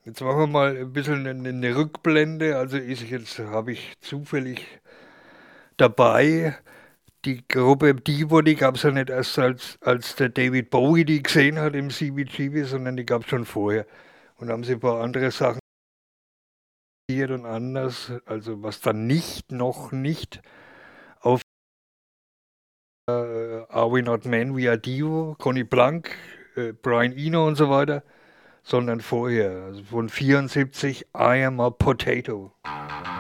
Jetzt machen wir mal ein bisschen eine Rückblende. Also jetzt habe ich zufällig dabei, die Gruppe Divo, die gab es ja nicht erst als der David Bowie die gesehen hat im CBGB, sondern die gab es schon vorher. Und da haben sie ein paar andere Sachen hier und anders, also was dann noch nicht auf Are We Not Men, We Are Divo, Conny Blank, Brian Eno und so weiter, sondern vorher, also von 74, I Am a Potato.